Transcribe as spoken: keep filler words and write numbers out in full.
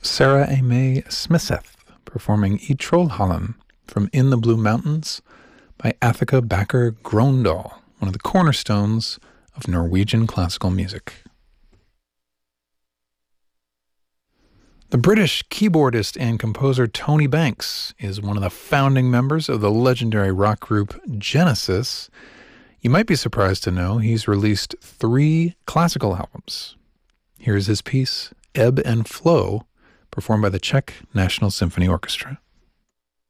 Sarah A. May Smithseth performing I Trollhallen from In the Blue Mountains by Athika Backer Grøndahl, one of the cornerstones of Norwegian classical music. The British keyboardist and composer Tony Banks is one of the founding members of the legendary rock group Genesis. You might be surprised to know he's released three classical albums. Here's his piece, Ebb and Flow, performed by the Czech National Symphony Orchestra.